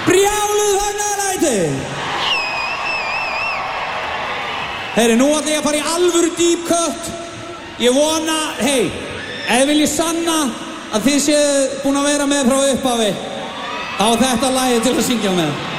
Brjáluð fagnaðarlæti. Heyri, nú ætla ég að fara í alvöru deep cut. Ég vona, ef þið viljið sanna að þið séu búin að vera með frá upphafi, þá er þetta lagið til að syngja með.